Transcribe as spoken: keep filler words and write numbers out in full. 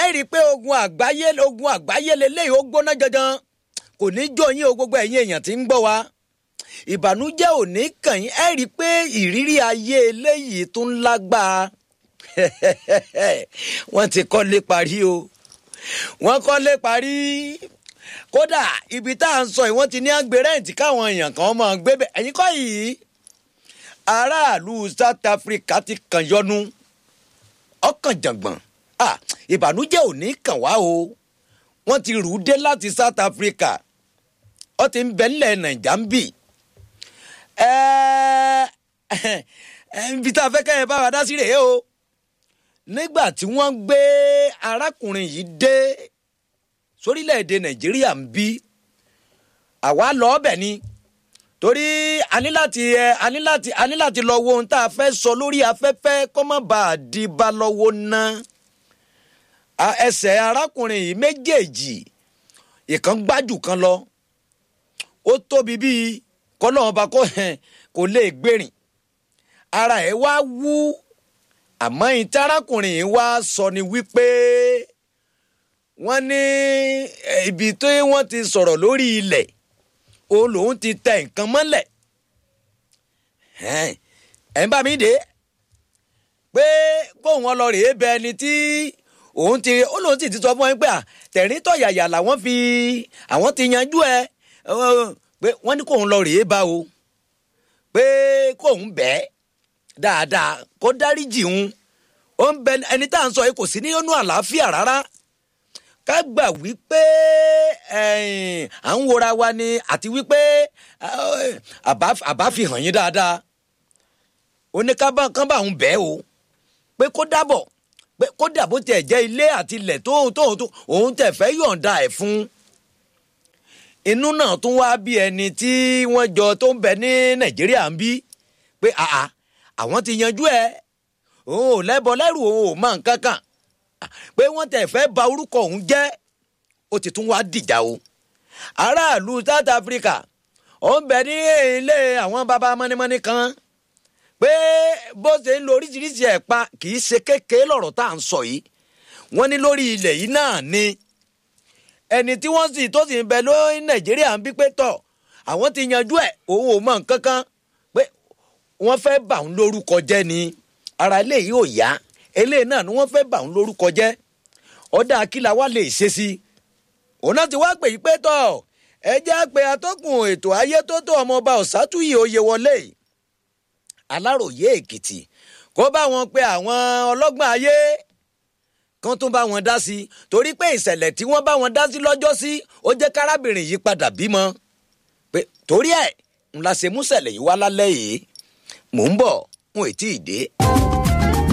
ẹ rí i pé ogun àgbáyé ogun àgbáyé lélẹ́yìí ó gbóná janjan kò ní jọ yín o gbogbo ẹ̀yin èèyàn tí ń gbọ́ wa ìbànújẹ́ ò ní kàn yín ẹ rí i pé ìrírí ayé eléyìí tó ń lágbára wọ́n ti kọ́lé parí o wọ́n kọ́lé parí kódà ibi tá à ń sọ yìí wọ́n ti ní àgbérẹ́ǹtì káwọn èèyàn kan máa gbé bẹ́ẹ̀ ẹ̀yin kọ́ yìí aráàlú South Africa ti kàn yọnu ọkàn jàngbọ̀n ah ìbànújẹ́ ò ní kàn wá o wọ́n ti rù ú dé láti South Africa ó ti ń bẹ nílẹ̀ Nàìjà ń bì ibi tá a fẹ́ kẹ́yìn bá wa dá sí rèé o nígbà tí wọ́n gbé arákùnrin yìí dé sórílẹ̀-èdè Nàìjíríà ń bí àwa lọ ọbẹ̀ ni torí a ní láti ẹ a ní láti a ní láti lọ wo ohun tá a fẹ́ sọ lórí afẹ́fẹ́ kó má bàa di bá lọ́wọ́ ná ẹsẹ̀ arákùnrin yìí méjèèjì ìkan gbájú kan lọ ó tóbi bíi kọ́nà ọba kò lè gbèrìn ara ẹ̀ wá wú àmọ́ ìta arákùnrin yìí wá sọ ni wípé wọ́n ní ibi tó wọ́n ti sọ̀rọ̀ lórí ilẹ̀ òun lòun ti tẹ nǹkan mọ́lẹ̀ ẹ̀ ń bá mi dé pé kóun lọ rèé bẹ ẹni tí òun ti ó lòun sì ti sọ fún ẹ pé tẹ̀rín tọ̀yàyà làwọn fi àwọn ti yanjú ẹ pé wọ́n ní kóun lọ rèé bá o pé kóun bẹ́ẹ̀ dáadáa kó dáríjì òun ó ń bẹ ẹni tá à ń sọ yìí kò sí nínú àlàáfíà rárá ká gbà wípé à ń wora wa ni àti wípé àbá fi hàn yín dáadáa ó ní ká bá òun bẹ́ẹ̀ o pé kó dábọ̀ pé kó dàbó tiẹ̀ jẹ́ ilé àti ilẹ̀ tóun tóun tó òun tẹ̀ fẹ́ yọ̀ǹda ẹ̀ fún inú náà tún wá bí ẹni tí wọ́n jọ tó ń bẹ ní Nàìjíríà ń bí pé àà àwọn ti yanjú ẹ òun ò lẹ́bọ lẹ́rù òun ò mọ nǹkan kan pé wọ́n tẹ̀ fẹ́ ba orúkọ òun jẹ́ ó ti tún wá dìjà o aráàlú South Africa ó ń bẹ ní ilé àwọn baba mọ́nímọ́ní kan pé bó ṣe ń lo oríṣiríṣi ẹ̀pa kì í ṣe kékeré lọ̀rọ̀ tá à ń sọ yìí wọ́n ní lórí ilẹ̀ yìí náà ni ẹni tí wọ́n sì tó sì ń bẹ lórí Nàìjíríà ń bí pé tọ̀ àwọn ti yanjú ẹ̀ òun ò mọ nǹkan kan pé wọ́n fẹ́ bà ń lórúkọ jẹ́ ni ara eléyìí ò yá eléyìí náà ni wọ́n fẹ́ bà ń lórúkọ jẹ́ ọ̀dà akíla wa lè ṣe sí i òun náà ti wá pè yí pé tọ̀ ẹ jẹ́ pé atọ́kùn ètò ayé tó tó ọmọọba Ọ̀sátúyì Oyèwọlé Aláròyé Èkìtì kó bá wọn pe àwọn ọlọ́gbọ́n ayé kan tún bá wọn dá sí i torí pé ìṣẹ̀lẹ̀ tí wọ́n bá wọn dá sí lọ́jọ́ sí ó jẹ́ kárábìnrin yìí padà bímọ pé torí ẹ̀ ńlá ṣe mú ṣẹlẹ̀ yìí wá lálẹ́ yìí mò ń bọ̀ n ò tí ì dé.